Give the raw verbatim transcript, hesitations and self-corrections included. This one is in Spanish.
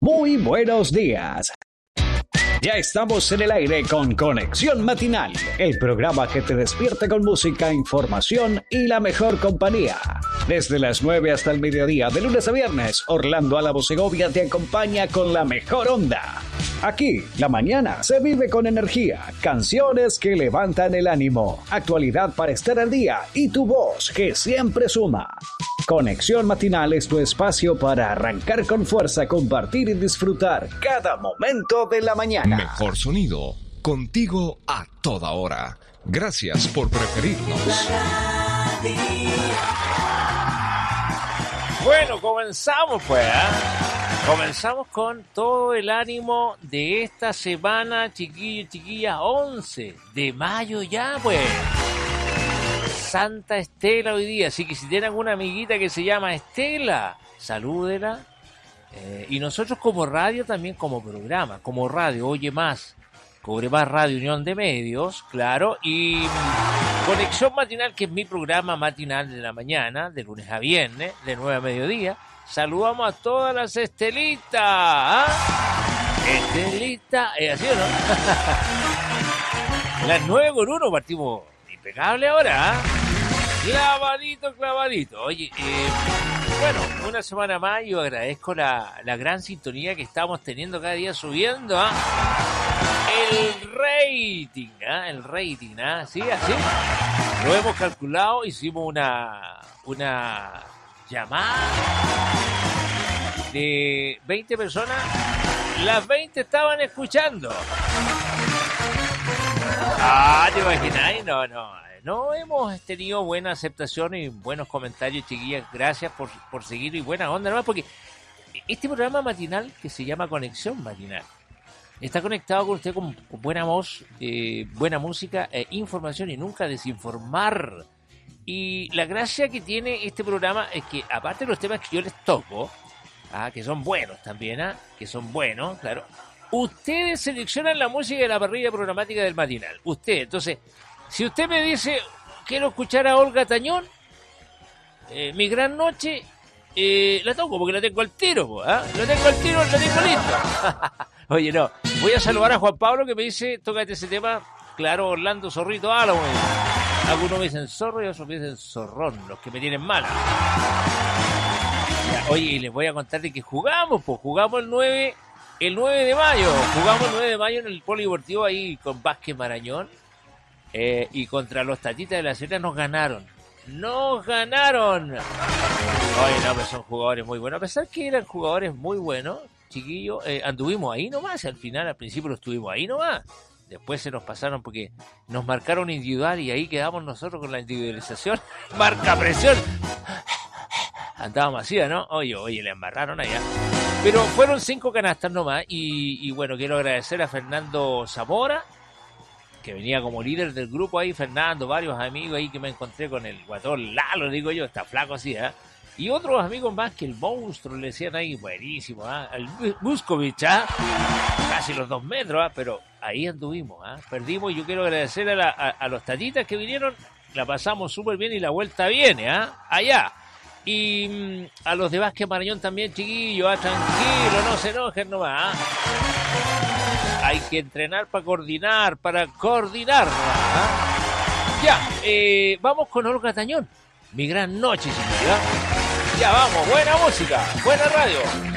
Muy buenos días. Ya estamos en el aire con Conexión Matinal, el programa que te despierta con música, información y la mejor compañía. Desde las nueve hasta el mediodía, de lunes a viernes, Orlando Álamo Segovia te acompaña con la mejor onda. Aquí, la mañana se vive con energía, canciones que levantan el ánimo, actualidad para estar al día y tu voz que siempre suma. Conexión Matinal es tu espacio para arrancar con fuerza, compartir y disfrutar cada momento de la mañana. Mejor sonido, contigo a toda hora. Gracias por preferirnos. Bueno, comenzamos pues, ¿eh? Comenzamos con todo el ánimo de esta semana, chiquillos, chiquillas, once de mayo ya, pues. Santa Estela hoy día, así que si tienen alguna amiguita que se llama Estela, salúdela. Eh, y nosotros como radio también, como programa, como radio, Oye Más, Cobre Más Radio Unión de Medios, claro, y Conexión Matinal, que es mi programa matinal de la mañana, de lunes a viernes, de nueve a mediodía. Saludamos a todas las Estelitas, ¿ah? Estelita, ¿es así o no? Las nueve con uno, partimos impecable ahora, ¿ah? Clavadito, clavadito. Oye, eh, bueno, una semana más yo agradezco la, la gran sintonía que estamos teniendo cada día subiendo, ¿ah? El rating, ¿ah? El rating, ¿ah? Sí, así. Lo hemos calculado, hicimos una, una llamada de veinte personas. Las veinte estaban escuchando. Ah, ¿te imagináis? No, no. No hemos tenido buena aceptación y buenos comentarios, chiquillas. Gracias por, por seguir y buena onda, nomás, porque este programa matinal que se llama Conexión Matinal está conectado con usted con, con buena voz, eh, buena música, eh, información y nunca desinformar. Y la gracia que tiene este programa es que, aparte de los temas que yo les toco, ah, que son buenos también, ah, que son buenos, claro, ustedes seleccionan la música de la parrilla programática del matinal. Usted, entonces, si usted me dice, quiero escuchar a Olga Tañón, eh, Mi Gran Noche, eh, la toco porque la tengo al tiro, ¿eh? La tengo al tiro, la tengo lista. Oye, no, voy a saludar a Juan Pablo que me dice, tócate ese tema, claro, Orlando Zorrito Álamo. Algunos me dicen zorro y otros me dicen zorrón, los que me tienen mala. Ya, oye, y les voy a contar de que jugamos, pues jugamos el nueve, el nueve de mayo, jugamos el nueve de mayo en el Polideportivo ahí con Vázquez Marañón. Eh, y contra los Tatitas de la Serena nos ganaron. ¡Nos ganaron! Oye, no, pero son jugadores muy buenos. A pesar que eran jugadores muy buenos, chiquillos, eh, anduvimos ahí nomás. Al final, al principio lo estuvimos ahí nomás. Después se nos pasaron porque nos marcaron individual y ahí quedamos nosotros con la individualización. ¡Marca presión! Andábamos así, ¿no? Oye, oye, le embarraron allá. Pero fueron cinco canastas nomás. Y, y bueno, quiero agradecer a Fernando Zamora, que venía como líder del grupo ahí, Fernando, varios amigos ahí que me encontré con el guatón Lalo, digo yo, está flaco así, ¿eh? Y otros amigos más que el monstruo, le decían ahí, buenísimo, ¿ah? ¿eh? El Buskovich, ¿ah? ¿eh? Casi los dos metros, ¿ah? ¿eh? Pero ahí anduvimos, ¿ah? ¿eh? Perdimos y yo quiero agradecer a, la, a, a los tatitas que vinieron, la pasamos súper bien y la vuelta viene, ¿ah? ¿eh? Allá. Y mmm, a los de Vázquez Marañón también, chiquillos, ¿ah? Tranquilo, no se enojen nomás, ¿ah? ¿eh? Hay que entrenar para coordinar, para coordinar. ¿Ah? Ya, eh, vamos con Olga Tañón. Mi Gran Noche, señora. Ya vamos, buena música, buena radio.